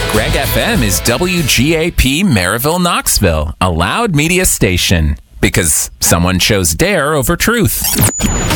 Greg FM is WGAP Maryville, Knoxville, a loud media station. Because someone chose dare over truth.